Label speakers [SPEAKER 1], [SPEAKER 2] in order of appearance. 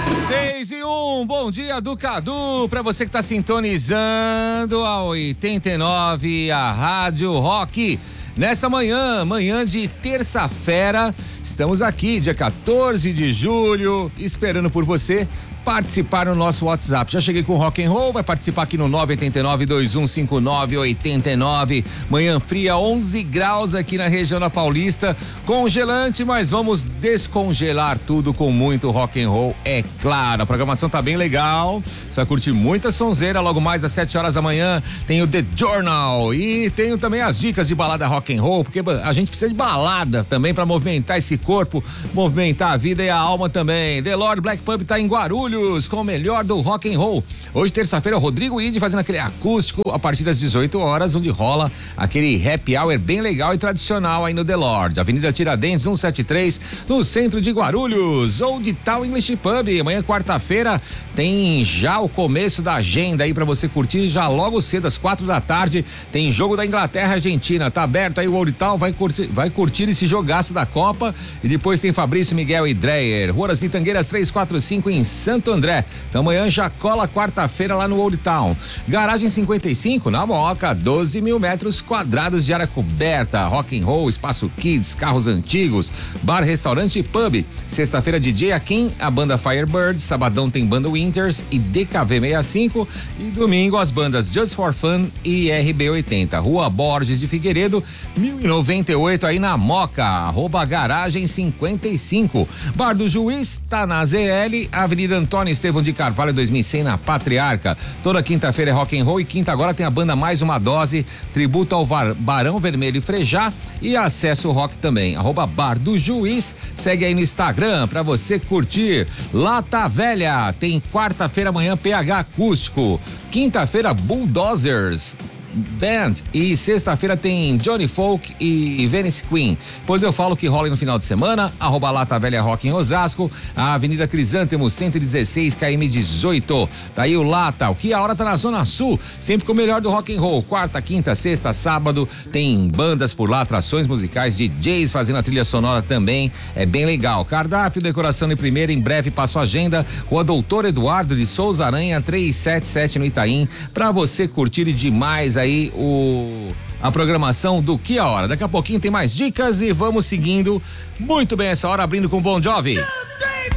[SPEAKER 1] 6:01, bom dia do Cadu, pra você que tá sintonizando a 89, a Rádio Rock. Nessa manhã de terça-feira, estamos aqui, dia 14 de julho, esperando por você participar no nosso WhatsApp. Já cheguei com o Rock and Roll, vai participar aqui no 989-2159-89. Manhã fria, 11 graus aqui na região da Paulista, congelante, mas vamos descongelar tudo com muito Rock and Roll, é claro. A programação tá bem legal, você vai curtir muita sonzeira. Logo mais às 7 horas da manhã tem o The Journal e tenho também as dicas de balada Rock and Roll, porque a gente precisa de balada também para movimentar esse corpo, movimentar a vida e a alma também. The Lord Black Pub tá em Guarulhos com o melhor do Rock and Roll. Hoje, terça-feira, o Rodrigo Ide fazendo aquele acústico a partir das 18 horas, onde rola aquele happy hour bem legal e tradicional aí no The Lord, Avenida Tiradentes 173, no centro de Guarulhos. Old Town English Pub, amanhã, quarta-feira, tem já o começo da agenda aí pra você curtir, já logo cedo, às 4 da tarde, tem jogo da Inglaterra e Argentina, tá aberto aí o Old Town, vai curtir esse jogaço da Copa. E depois tem Fabrício, Miguel e Dreyer, Rua das Pitangueiras 345 em Santo André. Então amanhã já cola quarta-feira lá no Old Town. Garagem 55 na Moca, 12 mil metros quadrados de área coberta, Rock and Roll, espaço kids, carros antigos, bar, restaurante e pub. Sexta-feira DJ Akin, a banda Firebird, sabadão tem banda Winters e DKV 65 e domingo as bandas Just for Fun e RB80. Rua Borges de Figueiredo, 1098 aí na Moca, @garagem 55. Bar do Juiz tá na ZL, Avenida Antônio Estevão de Carvalho 2100 na Patriarca. Toda quinta-feira é Rock and Roll e quinta agora tem a banda Mais Uma Dose, tributo ao Barão Vermelho e Frejá e acesso rock também, @Bar do Juiz. Segue aí no Instagram pra você curtir. Lata Velha tem quarta-feira amanhã PH Acústico, quinta-feira Bulldozers Band e sexta-feira tem Johnny Folk e Venice Queen. Pois eu falo que rola no final de semana, @Lata Velha Rock em Osasco, a Avenida Crisântemo 116 KM 18. Tá aí o Lata, o que a hora tá na Zona Sul, sempre com o melhor do Rock and Roll. Quarta, quinta, sexta, sábado tem bandas por lá, atrações musicais, DJs fazendo a trilha sonora também, é bem legal. Cardápio, decoração de primeira, em breve passo a agenda. Rua Doutor Eduardo de Souza Aranha 377 no Itaim, pra você curtir demais aí a programação do Que a Hora. Daqui a pouquinho tem mais dicas e vamos seguindo muito bem essa hora, abrindo com Bon Jovi.